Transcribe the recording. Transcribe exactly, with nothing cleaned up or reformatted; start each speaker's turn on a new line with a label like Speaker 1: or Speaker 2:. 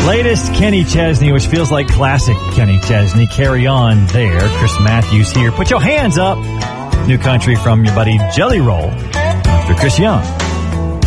Speaker 1: Latest Kenny Chesney, which feels like classic Kenny Chesney. Carry On there. Chris Matthews here. Put your hands up. New country from your buddy Jelly Roll. After Chris Young.